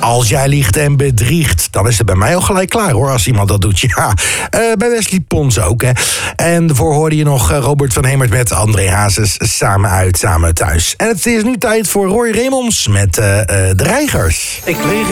Als jij liegt en bedriegt, dan is het bij mij al gelijk klaar hoor, als iemand dat doet. Ja, bij Wesley Pons ook. Hè. En daarvoor hoorde je nog Robert van Hemert met André Hazes, Samen uit, samen thuis. En het is nu tijd voor Roy Remonds met De Reigers. Ik